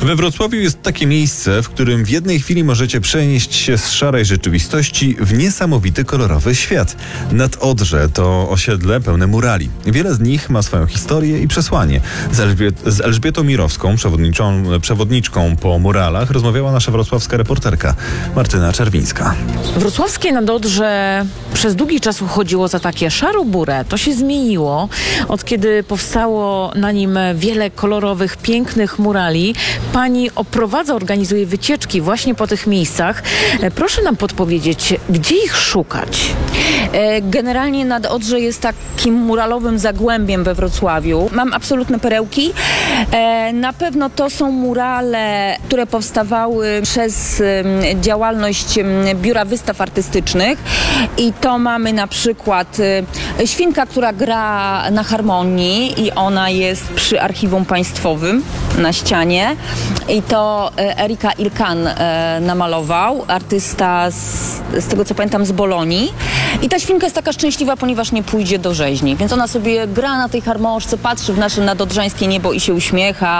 We Wrocławiu jest takie miejsce, w którym w jednej chwili możecie przenieść się z szarej rzeczywistości w niesamowity, kolorowy świat. Nad Odrze to osiedle pełne murali. Wiele z nich ma swoją historię i przesłanie. Z Elżbietą Mirowską, przewodniczką po muralach, rozmawiała nasza wrocławska reporterka Martyna Czerwińska. Wrocławskie nad Odrze przez długi czas uchodziło za takie szaro-burę. To się zmieniło, od kiedy powstało na nim wiele kolorowych, pięknych murali. Pani organizuje wycieczki właśnie po tych miejscach. Proszę nam podpowiedzieć, gdzie ich szukać? Generalnie nad Odrze jest takim muralowym zagłębiem we Wrocławiu. Mam absolutne perełki. Na pewno to są murale, które powstawały przez działalność Biura Wystaw Artystycznych i to mamy na przykład Świnka, która gra na harmonii i ona jest przy Archiwum Państwowym na ścianie i to Erika Ilkan namalował, artysta z tego co pamiętam z Bolonii. I ta świnka jest taka szczęśliwa, ponieważ nie pójdzie do rzeźni. Więc ona sobie gra na tej harmonii, patrzy w nasze nadodrzańskie niebo i się uśmiecha.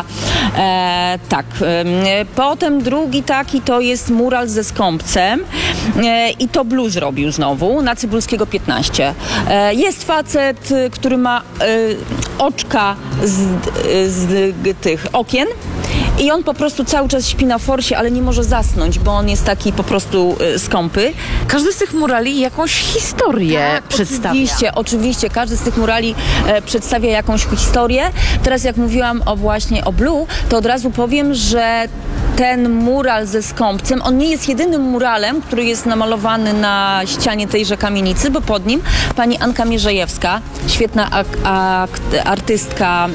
Potem drugi taki to jest mural ze skąpcem i to Blues robił znowu na Cybulskiego 15. Jest facet, który ma oczka z tych okien. I on po prostu cały czas śpi na forsie, ale nie może zasnąć, bo on jest taki po prostu skąpy. Każdy z tych murali jakąś historię przedstawia. Oczywiście. Każdy z tych murali przedstawia jakąś historię. Teraz jak mówiłam o Blue, to od razu powiem, że ten mural ze skąpcem, on nie jest jedynym muralem, który jest namalowany na ścianie tejże kamienicy, bo pod nim pani Anka Mierzejewska, świetna artystka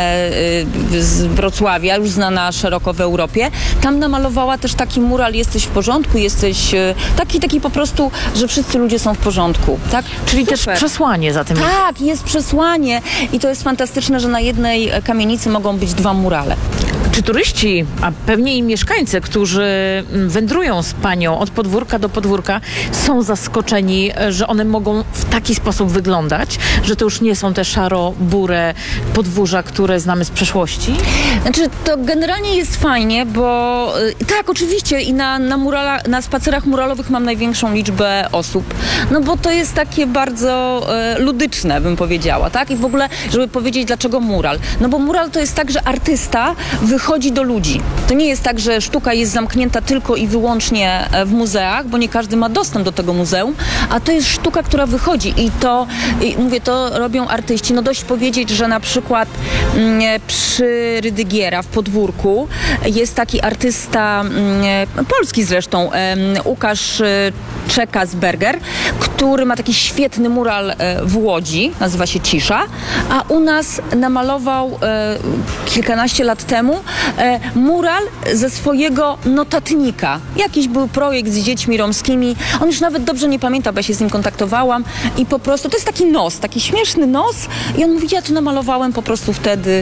z Wrocławia, już znana szeroko w Europie, tam namalowała też taki mural Jesteś w porządku, jesteś taki po prostu, że wszyscy ludzie są w porządku. Tak? Czyli super. Też przesłanie za tym. Tak, jest przesłanie i to jest fantastyczne, że na jednej kamienicy mogą być dwa murale. Czy turyści, a pewnie i mieszkańcy, którzy wędrują z panią od podwórka do podwórka, są zaskoczeni, że one mogą w taki sposób wyglądać, że to już nie są te szaro-burę podwórza, które znamy z przeszłości? Znaczy, to generalnie jest fajnie, bo tak, oczywiście i na spacerach muralowych mam największą liczbę osób, no bo to jest takie bardzo ludyczne, bym powiedziała, tak? I w ogóle, żeby powiedzieć, dlaczego mural? No bo mural to jest tak, że artysta wychodzi do ludzi. To nie jest tak, że sztuka jest zamknięta tylko i wyłącznie w muzeach, bo nie każdy ma dostęp do tego muzeum, a to jest sztuka, która wychodzi i to robią artyści. No dość powiedzieć, że na przykład przy Rydygiera w Podwórku jest taki artysta, polski zresztą, Łukasz Czekasberger, który ma taki świetny mural w Łodzi, nazywa się Cisza, a u nas namalował kilkanaście lat temu mural ze swojego notatnika. Jakiś był projekt z dziećmi romskimi. On już nawet dobrze nie pamięta, bo ja się z nim kontaktowałam i po prostu, to jest taki nos, taki śmieszny nos i on mówi, ja to namalowałem po prostu wtedy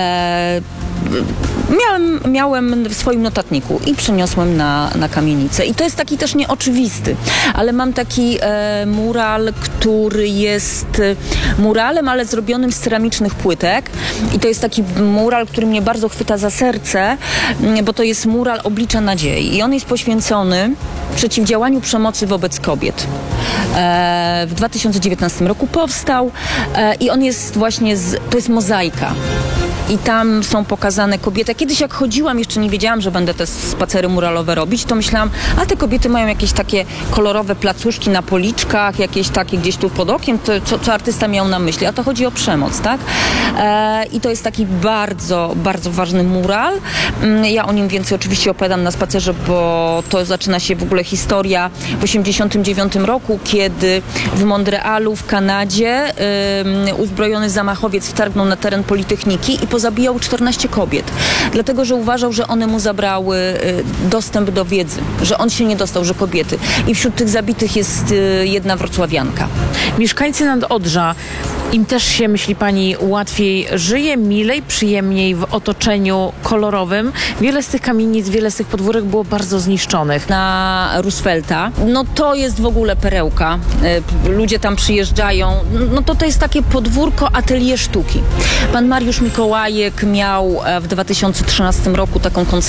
miałem w swoim notatniku i przeniosłem na kamienicę. I to jest taki też nieoczywisty. Ale mam taki mural, który jest muralem, ale zrobionym z ceramicznych płytek. I to jest taki mural, który mnie bardzo chwyta za serce, bo to jest mural Oblicza Nadziei. I on jest poświęcony przeciwdziałaniu przemocy wobec kobiet. W 2019 roku powstał i on jest właśnie, to jest mozaika. I tam są pokazane kobiety. Kiedyś jak chodziłam, jeszcze nie wiedziałam, że będę te spacery muralowe robić, to myślałam, a te kobiety mają jakieś takie kolorowe placuszki na policzkach, jakieś takie gdzieś tu pod okiem, to, co artysta miał na myśli. A to chodzi o przemoc, tak? I to jest taki bardzo, bardzo ważny mural. Ja o nim więcej oczywiście opowiadam na spacerze, bo to zaczyna się w ogóle historia w 1989 roku, kiedy w Montrealu w Kanadzie uzbrojony zamachowiec wtargnął na teren Politechniki i pozabijał 14 kobiet, dlatego, że uważał, że one mu zabrały dostęp do wiedzy, że on się nie dostał, że kobiety. I wśród tych zabitych jest jedna wrocławianka. Mieszkańcy Nadodrza, im też się, myśli pani, łatwiej żyje, milej, przyjemniej w otoczeniu kolorowym. Wiele z tych kamienic, wiele z tych podwórek było bardzo zniszczonych. Na Roosevelta, no to jest w ogóle perełka. Ludzie tam przyjeżdżają. No to jest takie podwórko atelier sztuki. Pan Mariusz Mikołajek miał w 2013 roku taką koncepcję